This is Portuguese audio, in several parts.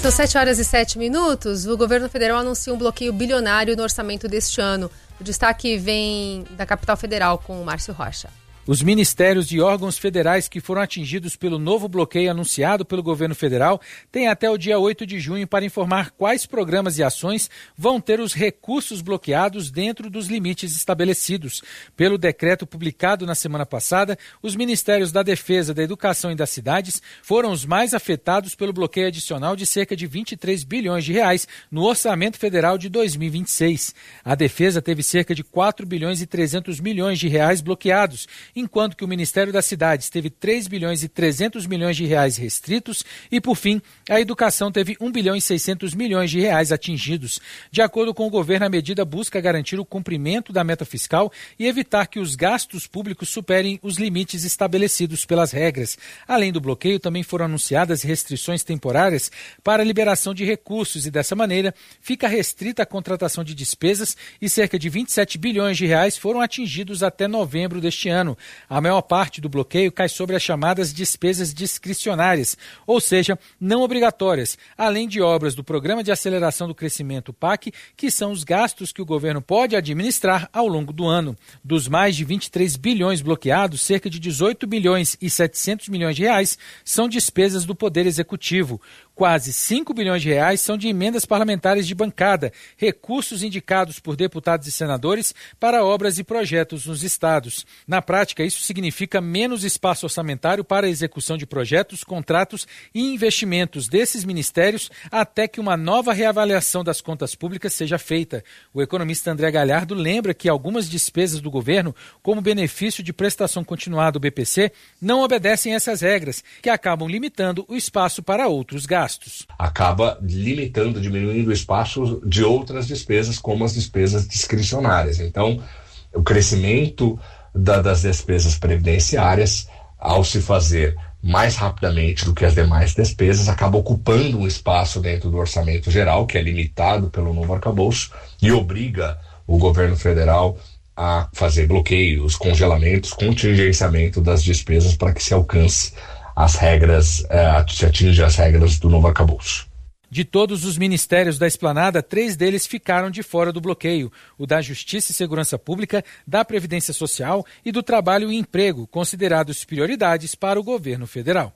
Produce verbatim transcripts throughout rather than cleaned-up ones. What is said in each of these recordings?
São sete horas e sete minutos. O governo federal anuncia um bloqueio bilionário no orçamento deste ano. O destaque vem da capital federal com o Márcio Rocha. Os ministérios e órgãos federais que foram atingidos pelo novo bloqueio anunciado pelo governo federal têm até o dia oito de junho para informar quais programas e ações vão ter os recursos bloqueados dentro dos limites estabelecidos. Pelo decreto publicado na semana passada, os ministérios da Defesa, da Educação e das Cidades foram os mais afetados pelo bloqueio adicional de cerca de vinte e três bilhões de reais no orçamento federal de dois mil e vinte e seis. A Defesa teve cerca de quatro bilhões e trezentos milhões de reais bloqueados, enquanto que o Ministério das Cidades teve três bilhões e trezentos milhões de reais restritos e, por fim, a Educação teve um bilhão e seiscentos milhões de reais atingidos. De acordo com o governo, a medida busca garantir o cumprimento da meta fiscal e evitar que os gastos públicos superem os limites estabelecidos pelas regras. Além do bloqueio, também foram anunciadas restrições temporárias para a liberação de recursos e, dessa maneira, fica restrita a contratação de despesas e cerca de vinte e sete bilhões de reais foram atingidos até novembro deste ano. A maior parte do bloqueio cai sobre as chamadas despesas discricionárias, ou seja, não obrigatórias, além de obras do Programa de Aceleração do Crescimento P A C, que são os gastos que o governo pode administrar ao longo do ano. Dos mais de vinte e três bilhões bloqueados, cerca de dezoito bilhões e setecentos milhões de reais são despesas do Poder Executivo. Quase cinco bilhões de reais são de emendas parlamentares de bancada, recursos indicados por deputados e senadores para obras e projetos nos estados. Na prática, isso significa menos espaço orçamentário para a execução de projetos, contratos e investimentos desses ministérios até que uma nova reavaliação das contas públicas seja feita. O economista André Galhardo lembra que algumas despesas do governo, como o benefício de prestação continuada, o B P C, não obedecem a essas regras, que acabam limitando o espaço para outros gastos. Acaba limitando, diminuindo o espaço de outras despesas, como as despesas discricionárias. Então, o crescimento da, das despesas previdenciárias, ao se fazer mais rapidamente do que as demais despesas, acaba ocupando um espaço dentro do orçamento geral, que é limitado pelo novo arcabouço, e obriga o governo federal a fazer bloqueios, congelamentos, contingenciamento das despesas para que se alcance as regras, eh, se atinge as regras do novo arcabouço. De todos os ministérios da esplanada, três deles ficaram de fora do bloqueio: o da Justiça e Segurança Pública, da Previdência Social e do Trabalho e Emprego, considerados prioridades para o governo federal.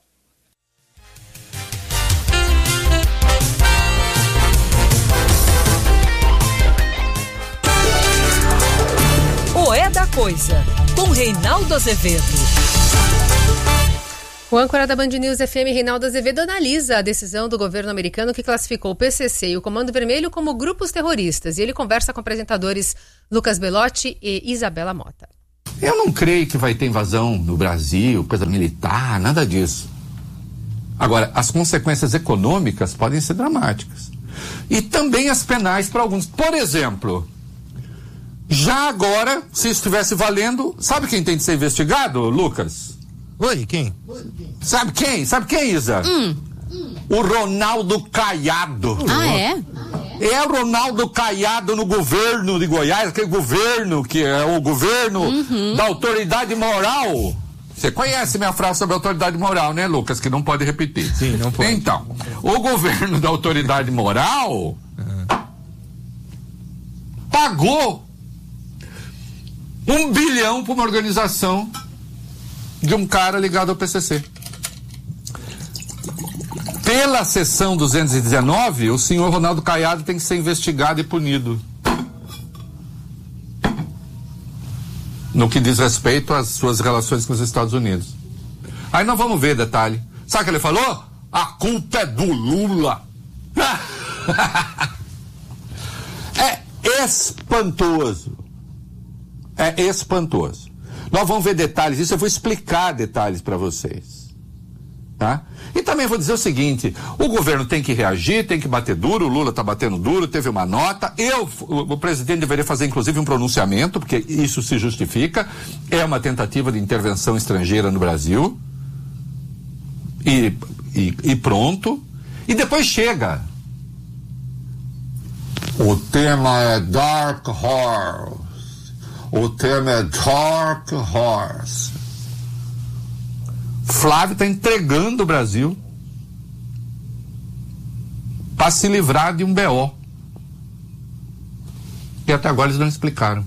O É da Coisa, com Reinaldo Azevedo. O âncora da Band News F M, Reinaldo Azevedo, analisa a decisão do governo americano que classificou o P C C e o Comando Vermelho como grupos terroristas. E ele conversa com apresentadores Lucas Belotti e Isabela Mota. Eu não creio que vai ter invasão no Brasil, coisa militar, nada disso. Agora, as consequências econômicas podem ser dramáticas. E também as penais para alguns. Por exemplo, já agora, se estivesse valendo, sabe quem tem de ser investigado, Lucas? Oi, quem? Sabe quem? Sabe quem, Isa? Hum. O Ronaldo Caiado. Ah, é? É o Ronaldo Caiado no governo de Goiás, aquele governo que é o governo Uhum. da autoridade moral. Você conhece minha frase sobre autoridade moral, né, Lucas? Que não pode repetir. Sim, não pode. Então, o governo da autoridade moral Uhum. pagou um bilhão para uma organização de um cara ligado ao P C C. Pela seção duzentos e dezenove, o senhor Ronaldo Caiado tem que ser investigado e punido. No que diz respeito às suas relações com os Estados Unidos. Aí nós vamos ver detalhe. Sabe o que ele falou? A culpa é do Lula. É espantoso. É espantoso. Nós vamos ver detalhes disso, eu vou explicar detalhes para vocês. Tá? E também vou dizer o seguinte: o governo tem que reagir, tem que bater duro, o Lula está batendo duro, teve uma nota. Eu, o, o presidente deveria fazer inclusive um pronunciamento, porque isso se justifica. É uma tentativa de intervenção estrangeira no Brasil. E, e, e pronto. E depois chega. O tema é Dark Horse. O tema é Dark Horse. Flávio está entregando o Brasil para se livrar de um B O. E até agora eles não explicaram.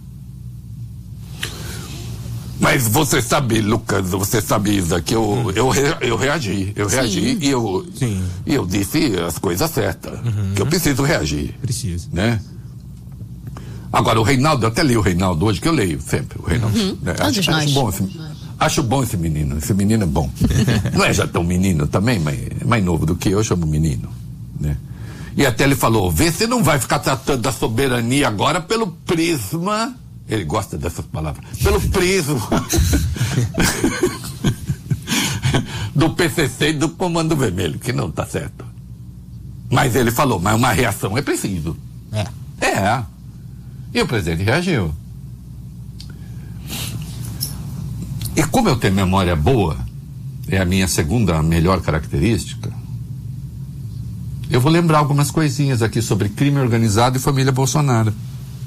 Mas você sabe, Lucas, você sabe, Isa, que eu, eu, eu reagi, eu Sim. reagi e eu, Sim. e eu disse as coisas certas, uhum. que eu preciso reagir. Preciso. Né? Agora, o Reinaldo, eu até li o Reinaldo hoje, que eu leio sempre, o Reinaldo. Uhum. Né? Acho, acho, bom esse, acho bom esse menino, esse menino é bom. Não é já tão menino também, mas é mais novo do que eu, eu chamo menino, né? E até ele falou, vê se não vai ficar tratando da soberania agora pelo prisma... Ele gosta dessas palavras. Pelo prisma do P C C e do Comando Vermelho, que não está certo. Mas ele falou, mas uma reação é preciso. É. É. E o presidente reagiu. E como eu tenho memória boa, é a minha segunda melhor característica, eu vou lembrar algumas coisinhas aqui sobre crime organizado e família Bolsonaro.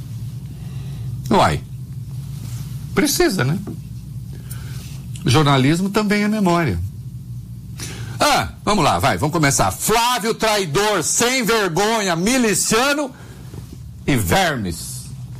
Uai, precisa, né? Jornalismo também é memória. Ah, vamos lá, vai, vamos começar. Flávio traidor, sem vergonha, miliciano e vermes.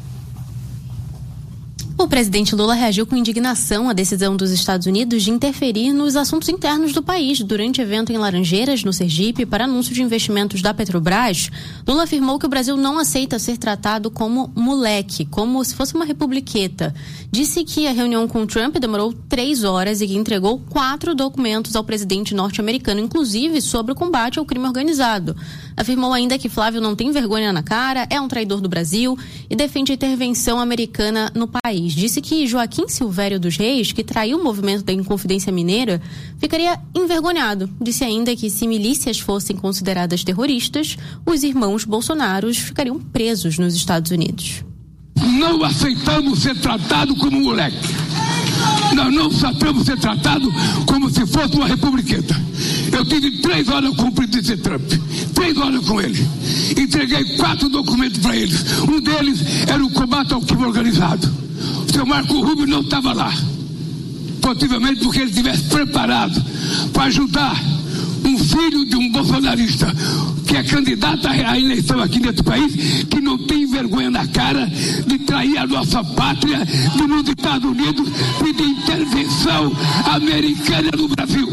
O presidente Lula reagiu com indignação à decisão dos Estados Unidos de interferir nos assuntos internos do país durante evento em Laranjeiras, no Sergipe, para anúncio de investimentos da Petrobras. Lula afirmou que o Brasil não aceita ser tratado como moleque, como se fosse uma republiqueta. Disse que a reunião com Trump demorou três horas e que entregou quatro documentos ao presidente norte-americano, inclusive sobre o combate ao crime organizado. Afirmou ainda que Flávio não tem vergonha na cara, é um traidor do Brasil e defende a intervenção americana no país. Disse que Joaquim Silvério dos Reis, que traiu o movimento da Inconfidência Mineira, ficaria envergonhado. Disse ainda que se milícias fossem consideradas terroristas, os irmãos Bolsonaros ficariam presos nos Estados Unidos. Não aceitamos ser tratado como moleque. Nós não aceitamos ser tratado como se fosse uma republiqueta. Eu tive três horas com o presidente Trump. Três horas com ele. Entreguei quatro documentos para eles. Um deles era o combate ao crime organizado. O seu Marco Rubio não estava lá. Possivelmente porque ele estivesse preparado para ajudar um filho de um bolsonarista que é candidato à eleição aqui nesse país, que não tem vergonha na cara de trair a nossa pátria, de nos Estados Unidos pedir intervenção americana no Brasil.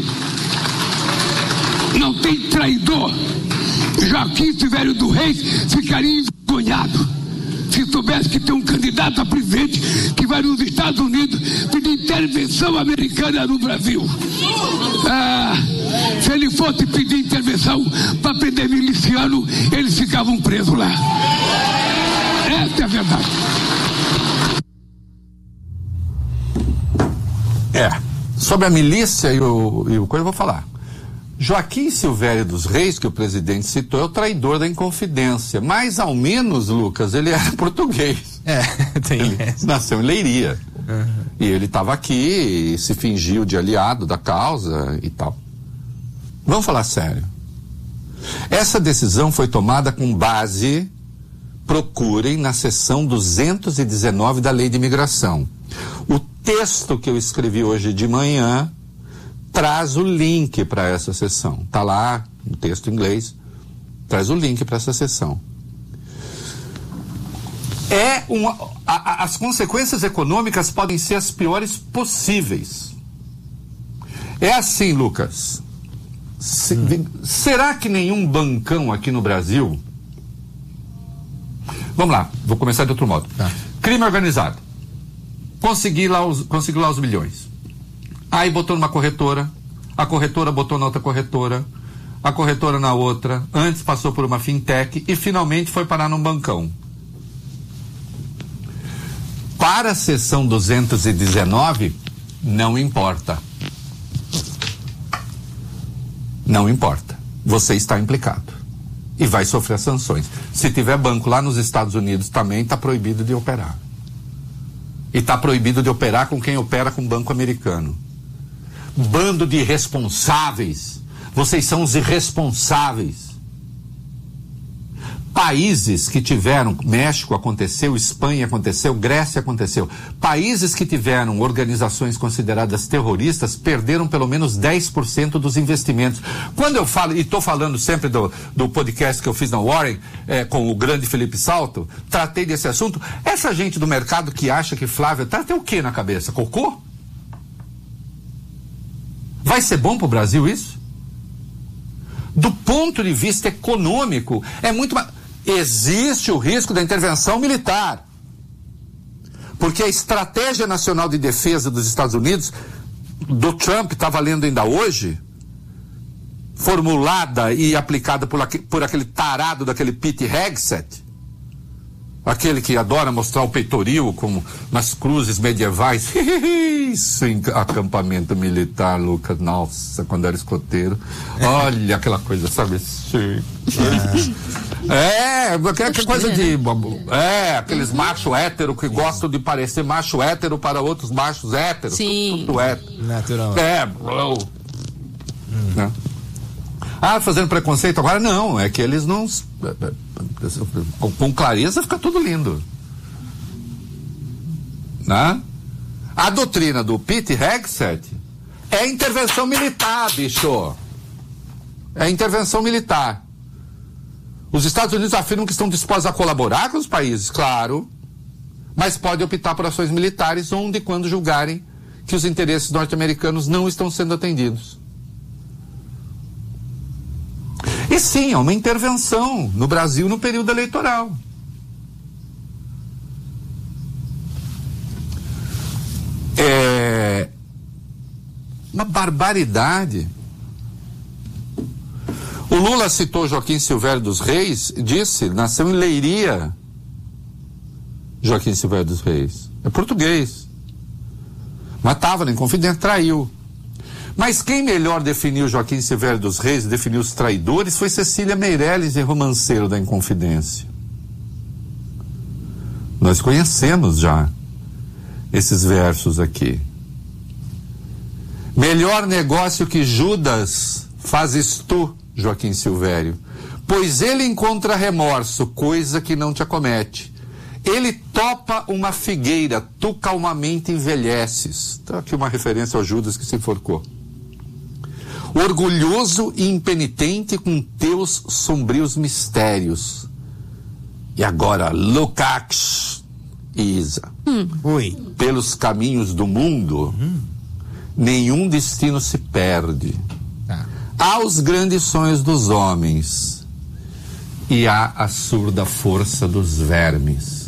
Não tem traidor. Joaquim Silvério dos Reis ficaria envergonhado se soubesse que tem um candidato a presidente que vai nos Estados Unidos pedir intervenção americana no Brasil. Ah, se ele fosse pedir intervenção para prender miliciano, eles ficavam presos lá. Essa é a verdade. É, sobre a milícia e o, e o coisa eu vou falar. Joaquim Silvério dos Reis, que o presidente citou, é o traidor da Inconfidência. Mas, ao menos, Lucas, ele era português. É, tem ele essa. Nasceu em Leiria. Uhum. E ele estava aqui e se fingiu de aliado da causa e tal. Vamos falar sério. Essa decisão foi tomada com base, procurem, na seção duzentos e dezenove da Lei de Imigração. O texto que eu escrevi hoje de manhã traz o link para essa sessão. Está lá, no texto em inglês, traz o link para essa sessão. É uma, a, a, as consequências econômicas podem ser as piores possíveis. É assim, Lucas. Se, hum. Será que nenhum bancão aqui no Brasil... Vamos lá, vou começar de outro modo. Tá. Crime organizado. Consegui lá os, consegui lá os milhões. Aí botou numa corretora, a corretora botou na outra corretora, a corretora na outra, antes passou por uma fintech e finalmente foi parar num bancão. Para a seção duzentos e dezenove, não importa. Não importa. Você está implicado. E vai sofrer sanções. Se tiver banco lá nos Estados Unidos também, está proibido de operar. E está proibido de operar com quem opera com banco americano. Bando de irresponsáveis. Vocês são os irresponsáveis. Países que tiveram, México aconteceu, Espanha aconteceu, Grécia aconteceu. Países que tiveram organizações consideradas terroristas perderam pelo menos dez por cento dos investimentos. Quando eu falo, e estou falando sempre do, do podcast que eu fiz na Warren, é, com o grande Felipe Salto, tratei desse assunto. Essa gente do mercado que acha que Flávio tá, tem o que na cabeça? Cocô? Vai ser bom para o Brasil isso? Do ponto de vista econômico, é muito mais... Existe o risco da intervenção militar. Porque a Estratégia Nacional de Defesa dos Estados Unidos, do Trump, está valendo ainda hoje, formulada e aplicada por, por aquele tarado daquele Pete Hegseth, aquele que adora mostrar o peitoril como nas cruzes medievais. Isso em acampamento militar, Lucas. Nossa, quando era escoteiro. Olha aquela coisa, sabe? Sim. É, aquela coisa de... É, aqueles machos héteros que gostam de parecer macho hétero para outros machos héteros. Sim. Tudo hétero. Natural. É, bro. Hum. Né? Ah, fazendo preconceito agora? Não, é que eles não... Com, com clareza fica tudo lindo. Né? A doutrina do Pete Hegseth é intervenção militar, bicho. É intervenção militar. Os Estados Unidos afirmam que estão dispostos a colaborar com os países, claro, mas pode optar por ações militares onde e quando julgarem que os interesses norte-americanos não estão sendo atendidos. E sim, é uma intervenção no Brasil no período eleitoral. É uma barbaridade. O Lula citou Joaquim Silvério dos Reis, disse, nasceu em Leiria. Joaquim Silvério dos Reis. É português. Mas estava na Inconfidência, traiu. Mas quem melhor definiu Joaquim Silvério dos Reis, definiu os traidores, foi Cecília Meirelles, em Romanceiro da Inconfidência. Nós conhecemos já esses versos aqui. Melhor negócio que Judas fazes tu, Joaquim Silvério, pois ele encontra remorso, coisa que não te acomete. Ele topa uma figueira, tu calmamente envelheces. Então aqui uma referência ao Judas que se enforcou. Orgulhoso e impenitente com teus sombrios mistérios. E agora, Lukács e Isa. Hum. Oi. Pelos caminhos do mundo, hum. nenhum destino se perde. Tá. Há os grandes sonhos dos homens e há a surda força dos vermes.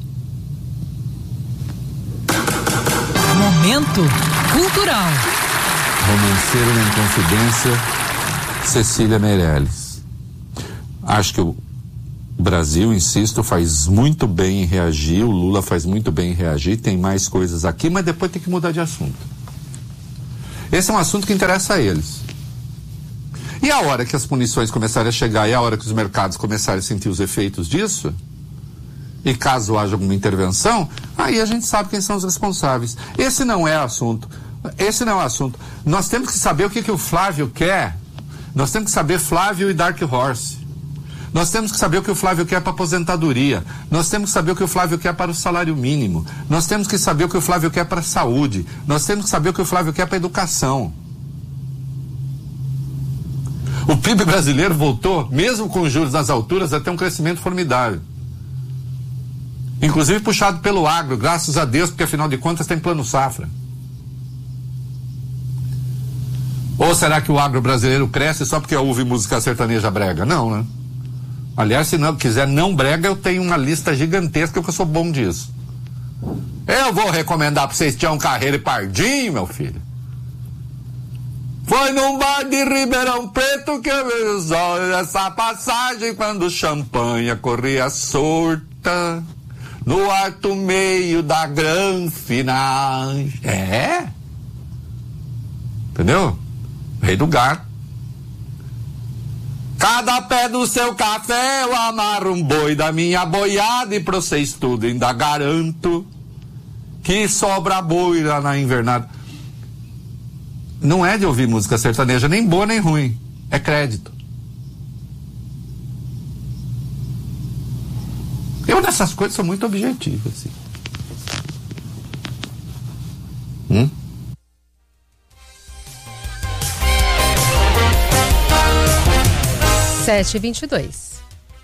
Momento cultural. Romanceiro na Inconfidência, Cecília Meirelles. Acho que o Brasil, insisto, faz muito bem em reagir, o Lula faz muito bem em reagir, tem mais coisas aqui, mas depois tem que mudar de assunto. Esse é um assunto que interessa a eles. E a hora que as punições começarem a chegar e a hora que os mercados começarem a sentir os efeitos disso, e caso haja alguma intervenção, aí a gente sabe quem são os responsáveis. Esse não é assunto. Esse não é o assunto. Nós temos que saber o que, que o Flávio quer. Nós temos que saber Flávio e Dark Horse. Nós temos que saber o que o Flávio quer para a aposentadoria. Nós temos que saber o que o Flávio quer para o salário mínimo. Nós temos que saber o que o Flávio quer para a saúde. Nós temos que saber o que o Flávio quer para a educação. O P I B brasileiro voltou, mesmo com os juros nas alturas, a ter um crescimento formidável. Inclusive puxado pelo agro, graças a Deus, porque afinal de contas tem plano safra. Ou será que o agro brasileiro cresce só porque ouve música sertaneja brega? Não, né? Aliás, se não quiser não brega, eu tenho uma lista gigantesca que eu sou bom disso. Eu vou recomendar pra vocês Tião Carreiro e Pardinho, meu filho. Foi num bar de Ribeirão Preto que eu vi os olhos essa passagem quando champanhe corria solta no alto meio da grande final. É? Entendeu? Rei do gato. Cada pé do seu café eu amarro um boi da minha boiada e pra vocês tudo ainda garanto que sobra boi lá na invernada. Não é de ouvir música sertaneja, nem boa nem ruim. É crédito. Eu nessas coisas sou muito objetivo, assim. Hum? sete e vinte e dois.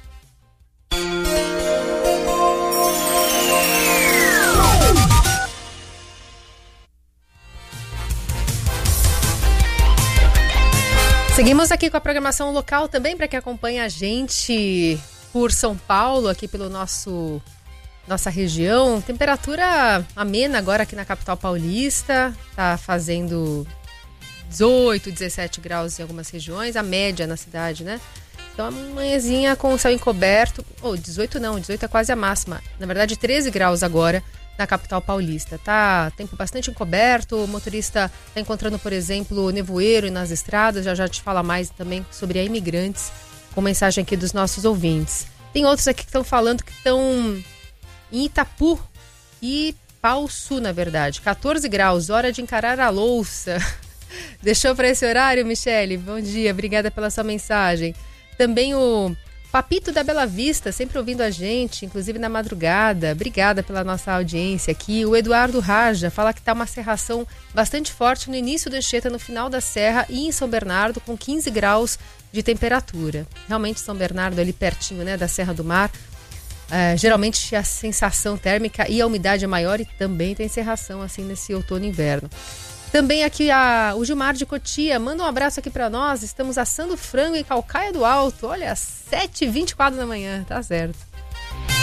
Seguimos aqui com a programação local também para que acompanhe a gente por São Paulo, aqui pelo nosso nossa região. Temperatura amena agora aqui na capital paulista, tá fazendo dezoito, dezessete graus em algumas regiões, a média na cidade, né? Então a manhãzinha com o céu encoberto, ou oh, dezoito não, dezoito é quase a máxima, na verdade treze graus agora na capital paulista. Tá tempo bastante encoberto, o motorista tá encontrando, por exemplo, nevoeiro nas estradas, já já te fala mais também sobre a Imigrantes, com mensagem aqui dos nossos ouvintes. Tem outros aqui que estão falando que estão em Itapu e Pauçu, na verdade, catorze graus, hora de encarar a louça. Deixou para esse horário, Michele? Bom dia, obrigada pela sua mensagem. Também o Papito da Bela Vista, sempre ouvindo a gente, inclusive na madrugada. Obrigada pela nossa audiência aqui. O Eduardo Raja fala que está uma cerração bastante forte no início do Anchieta, no final da serra e em São Bernardo, com quinze graus de temperatura. Realmente São Bernardo ali pertinho, né, da Serra do Mar. Uh, geralmente a sensação térmica e a umidade é maior e também tem cerração assim nesse outono e inverno. Também aqui a, o Gilmar de Cotia, manda um abraço aqui para nós, estamos assando frango em Calcaia do Alto, olha, sete e vinte e quatro da manhã, tá certo.